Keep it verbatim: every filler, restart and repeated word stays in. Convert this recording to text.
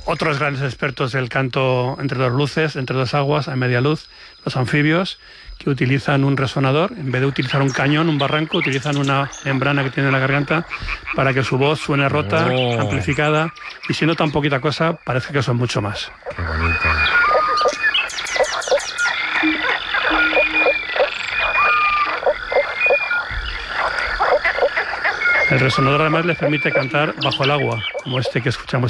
Otros grandes expertos del canto entre dos luces, entre dos aguas, a media luz, los anfibios, que utilizan un resonador, en vez de utilizar un cañón, un barranco, utilizan una membrana que tiene en la garganta para que su voz suene rota, oh. amplificada, y siendo tan poquita cosa, parece que son mucho más. Qué bonito. El resonador además les permite cantar bajo el agua, como este que escuchamos